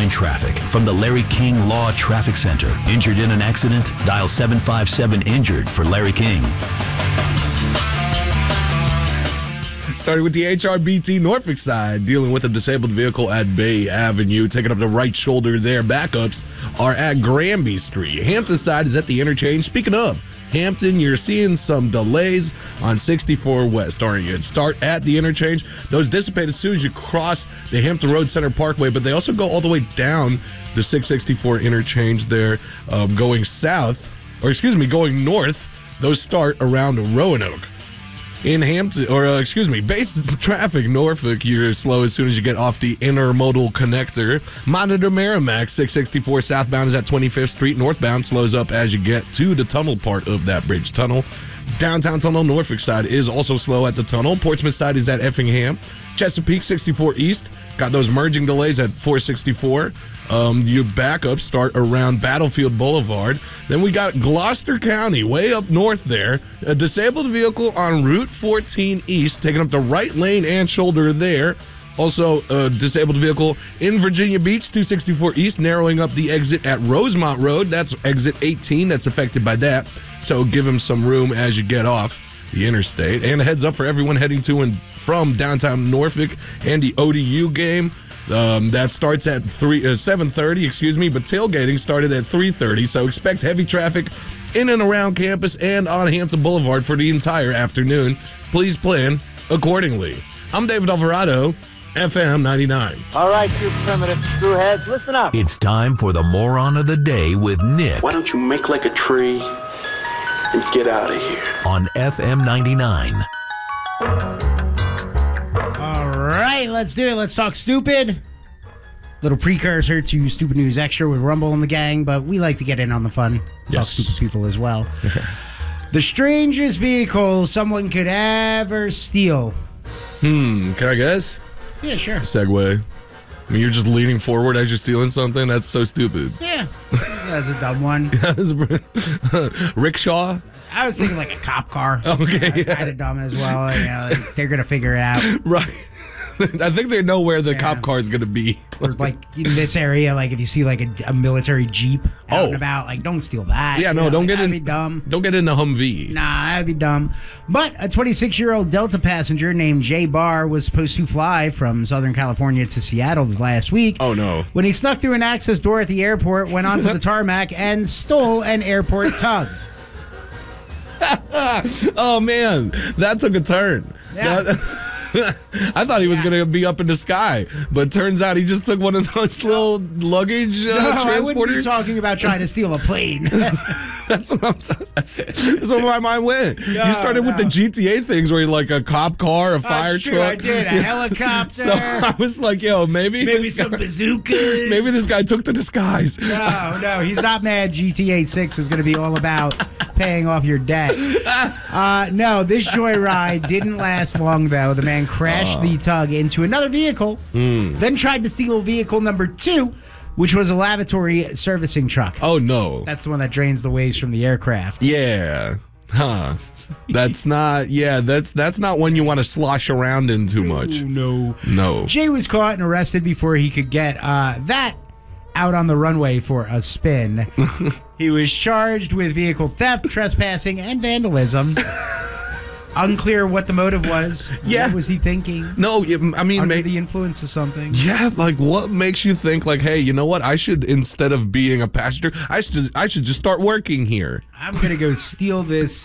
99 traffic from the Larry King Law Traffic Center. Injured in an accident? Dial 757-INJURED for Larry King. Starting with the HRBT Norfolk side, dealing with a disabled vehicle at Bay Avenue, taking up the right shoulder there. Backups are at Granby Street. Hampton side is at the interchange. Speaking of Hampton, you're seeing some delays on 64 West, aren't you? Start at the interchange. Those dissipate as soon as you cross the Hampton Road Center Parkway, but they also go all the way down the 664 interchange there, going going north. Those start around Roanoke. In Hampton, base traffic, Norfolk, you're slow as soon as you get off the intermodal connector. Monitor Merrimack, 664 southbound is at 25th Street. Northbound slows up as you get to the tunnel part of that bridge tunnel. Downtown tunnel, Norfolk side is also slow at the tunnel. Portsmouth side is at Effingham. Chesapeake, 64 East, got those merging delays at 464. Your backups start around Battlefield Boulevard. Then we got Gloucester County, way up north there. A disabled vehicle on Route 14 East, taking up the right lane and shoulder there. Also, a disabled vehicle in Virginia Beach, 264 East, narrowing up the exit at Rosemont Road. That's exit 18 that's affected by that. So give him some room as you get off the interstate. And a heads up for everyone heading to and from downtown Norfolk and the ODU game. That starts at 7:30, but tailgating started at 3:30. So expect heavy traffic in and around campus and on Hampton Boulevard for the entire afternoon. Please plan accordingly. I'm David Alvarado, FM 99. All right, you primitive screwheads, listen up. It's time for the Moron of the Day with Nick. Why don't you make like a tree and get out of here? On FM 99. All right, let's do it. Let's talk stupid. Little precursor to Stupid News Extra with Rumble and the gang, but we like to get in on the fun. Talk stupid people as well. The strangest vehicle someone could ever steal. Can I guess? Yeah, sure. Segway. I mean, you're just leaning forward as you're stealing something? That's so stupid. Yeah, that's a dumb one. Rickshaw? I was thinking like a cop car. Okay, That's kind of dumb as well. You know, like, they're going to figure it out. Right. I think they know where the cop car is going to be. Or like in this area, like if you see like a military Jeep out and about, like don't steal that. Yeah, no, don't get in. That'd be dumb. Don't get in the Humvee. Nah, that'd be dumb. But a 26-year-old Delta passenger named Jay Barr was supposed to fly from Southern California to Seattle last week. Oh, no. When he snuck through an access door at the airport, went onto the tarmac, and stole an airport tug. Oh, man. That took a turn. Yeah. I thought he was going to be up in the sky, but turns out he just took one of those little luggage transporters. I wouldn't be talking about trying to steal a plane. That's what I'm saying. That's where my mind went. You started with the GTA things where you're like a cop car, a fire truck. I did. A helicopter. So I was like, yo, maybe some bazookas. Maybe this guy took to the skies. No, he's not mad. GTA 6 is going to be all about paying off your debt. No, this joyride didn't last long, though. The man crashed the tug into another vehicle, then tried to steal vehicle number 2, which was a lavatory servicing truck. Oh, no. That's the one that drains the waste from the aircraft. Yeah. Huh. That's not, that's not one you want to slosh around in too much. No. Jay was caught and arrested before he could get that out on the runway for a spin. He was charged with vehicle theft, trespassing, and vandalism. Unclear what the motive was. Yeah. What was he thinking? No, I mean... Under the influence of something. Yeah, like what makes you think like, hey, you know what? I should, instead of being a passenger, I should just start working here. I'm going to go steal this.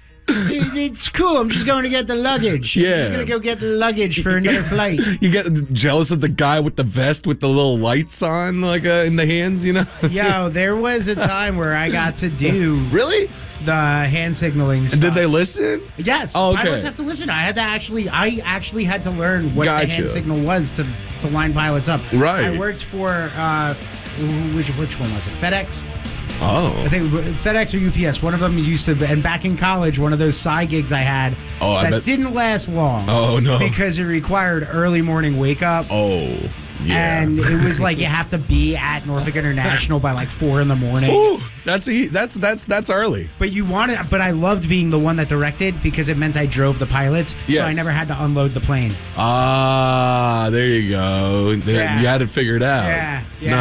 It's cool. I'm just going to get the luggage. Yeah. I'm just going to go get the luggage for another flight. You get jealous of the guy with the vest with the little lights on, like in the hands, you know? Yo, there was a time where I got to do... Really? The hand signaling stuff. Did they listen? Yes. Oh, okay. Pilots have to listen. I actually had to learn what the hand signal was to line pilots up. Right. I worked for which one was it? FedEx. Oh. I think FedEx or UPS. One of them used to, and back in college, one of those side gigs I had that didn't last long. Oh, no. Because it required early morning wake up. Oh. Yeah. And it was like you have to be at Norfolk International by like 4 a.m. Ooh, that's early. But I loved being the one that directed because it meant I drove the pilots, so I never had to unload the plane. Ah, there you go. You had it figured out. Yeah.